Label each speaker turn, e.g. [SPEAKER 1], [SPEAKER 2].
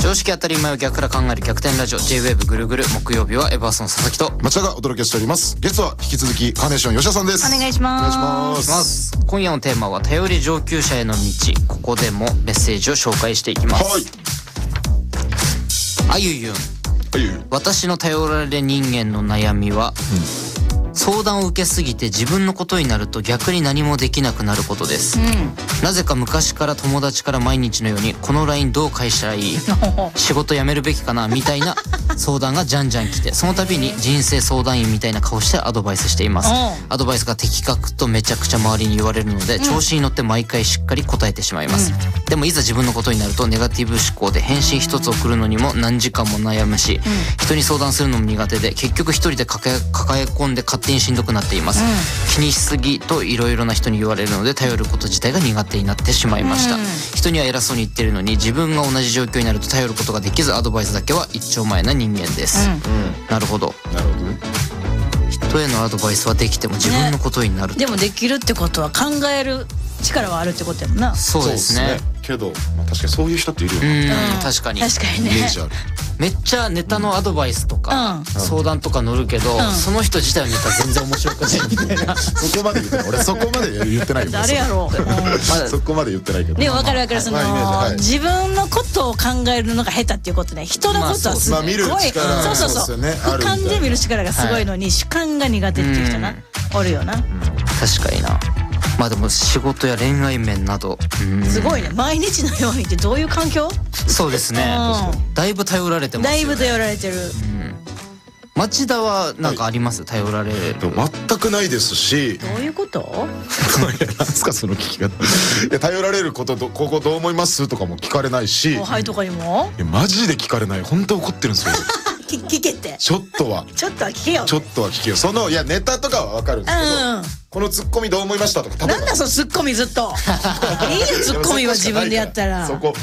[SPEAKER 1] 常識当たり前を逆から考える逆転ラジオ J-WAVE ぐるぐる。木曜日はエバースの佐々木と
[SPEAKER 2] 町田がお届けしております。ゲストは引き続きカーネーション吉田さんです。
[SPEAKER 3] お願いします。
[SPEAKER 2] お願いします。
[SPEAKER 1] 今夜のテーマは頼り上級者への道。ここでもメッセージを紹介していきます。
[SPEAKER 2] はい。
[SPEAKER 1] あゆゆん、私の頼られ人間の悩みは、相談を受けすぎて自分のことになると逆に何もできなくなることです、なぜか昔から友達から毎日のようにこの LINE どう返したらいい仕事辞めるべきかなみたいな相談がじゃんじゃん来て、その度に人生相談員みたいな顔してアドバイスしています。アドバイスが的確とめちゃくちゃ周りに言われるので、調子に乗って毎回しっかり答えてしまいます、でもいざ自分のことになるとネガティブ思考で返信一つ送るのにも何時間も悩むし、人に相談するのも苦手で結局一人で抱え込んで勝手にしんどくなっています、気にしすぎといろいろな人に言われるので頼ること自体が苦手になってしまいました、人には偉そうに言ってるのに自分が同じ状況になると頼ることができず、アドバイスだけは一丁前な人間です、なるほど。
[SPEAKER 2] なるほどね。
[SPEAKER 1] 人へのアドバイスはできても自分のことになる、
[SPEAKER 3] でもできるってことは考える力はあるってことやもんな。
[SPEAKER 1] そうですね。
[SPEAKER 2] けど、確かにそういう人っているよね。
[SPEAKER 1] 確かに
[SPEAKER 3] 確かにね。
[SPEAKER 2] イメージある。
[SPEAKER 1] めっちゃネタのアドバイスとか、相談とか乗るけど、その人自体のネタ全然面白くないみたいな
[SPEAKER 2] そこまで言ってない。俺そこまで言ってないよ。
[SPEAKER 3] 誰やろう。
[SPEAKER 2] そこまで言ってないけど。
[SPEAKER 3] でも分かる分かる、その自分のことを考えるのが下手っていうことね。人のことはすごい、
[SPEAKER 2] 見る力、
[SPEAKER 3] そう俯瞰で見る力がすごいのに主観が苦手っていう人な、おるよな。
[SPEAKER 1] 確かにな。まあでも仕事や恋愛面など
[SPEAKER 3] すごいね。毎日のようにってどういう環境？
[SPEAKER 1] そうですね、だいぶ頼られてますよね。
[SPEAKER 3] だいぶ頼られてる。
[SPEAKER 1] 町田はなんかあります、頼られる？
[SPEAKER 2] 全くないですし。
[SPEAKER 3] どういうこと？
[SPEAKER 2] なんすかその聞き方。いや、頼られることここどう思いますとかも聞かれないし。
[SPEAKER 3] 後輩とかにも？
[SPEAKER 2] いやマジで聞かれない。本当怒ってるんですよ。
[SPEAKER 3] 聞けって。
[SPEAKER 2] ちょっとは
[SPEAKER 3] 聞けよ。
[SPEAKER 2] ちょっとは聞けよ。そのいやネタとかはわかるんですけど、このツッコミどう思いましたとか。
[SPEAKER 3] なんだそのツッコミずっと。いいよツッコミは自分でやったら。
[SPEAKER 2] そこ